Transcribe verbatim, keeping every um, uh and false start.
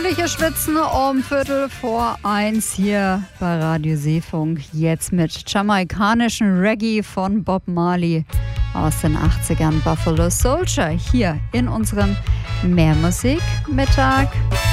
Fröhliche Schwitzen um Viertel vor eins hier bei Radio Seefunk. Jetzt mit jamaikanischen Reggae von Bob Marley aus den achtzigern, Buffalo Soldier, hier in unserem Mehrmusik-Mittag.